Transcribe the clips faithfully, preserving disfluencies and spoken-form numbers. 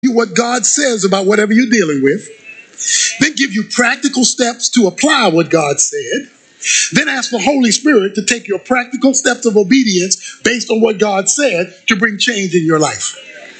you what God says about whatever you're dealing with, then give you practical steps to apply what God said, then ask the Holy Spirit to take your practical steps of obedience based on what God said to bring change in your life.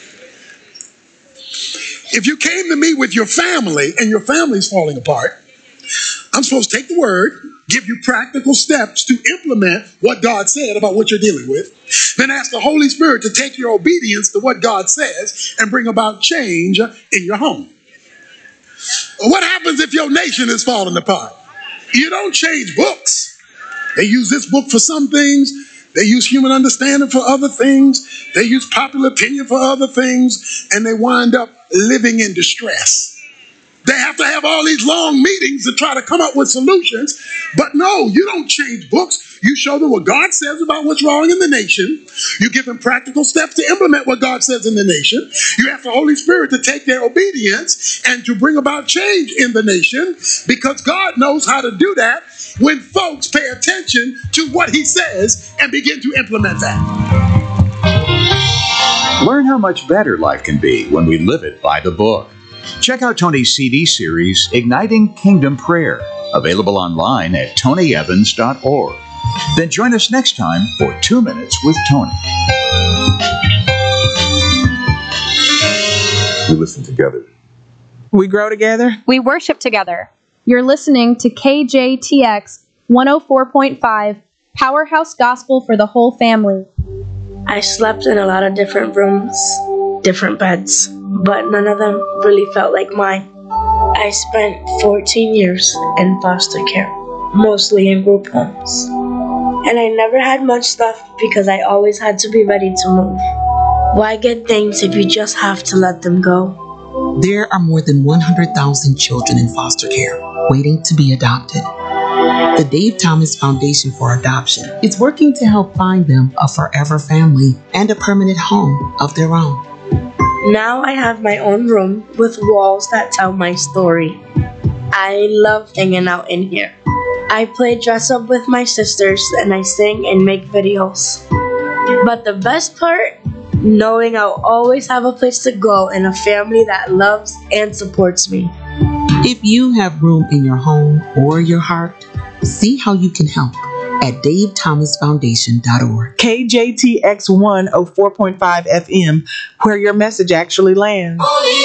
If you came to me with your family and your family's falling apart, I'm supposed to take the word, give you practical steps to implement what God said about what you're dealing with, then ask the Holy Spirit to take your obedience to what God says and bring about change in your home. What happens if your nation is falling apart? You don't change books. They use this book for some things. They use human understanding for other things. They use popular opinion for other things. And they wind up living in distress. They have to have all these long meetings to try to come up with solutions. But no, you don't change books. You show them what God says about what's wrong in the nation. You give them practical steps to implement what God says in the nation. You ask the Holy Spirit to take their obedience and to bring about change in the nation, because God knows how to do that when folks pay attention to what he says and begin to implement that. Learn how much better life can be when we live it by the book. Check out Tony's C D series, Igniting Kingdom Prayer, available online at tony evans dot org. Then join us next time for Two Minutes with Tony. We listen together. We grow together. We worship together. You're listening to K J T X one oh four point five, Powerhouse Gospel for the whole family. I slept in a lot of different rooms, different beds, but none of them really felt like mine. I spent fourteen years in foster care, mostly in group homes. And I never had much stuff because I always had to be ready to move. Why get things if you just have to let them go? There are more than one hundred thousand children in foster care waiting to be adopted. The Dave Thomas Foundation for Adoption is working to help find them a forever family and a permanent home of their own. Now I have my own room with walls that tell my story. I love hanging out in here. I play dress up with my sisters and I sing and make videos. But the best part? Knowing I'll always have a place to go and a family that loves and supports me. If you have room in your home or your heart, see how you can help at dave thomas foundation dot org. K J T X one oh four point five F M, where your message actually lands.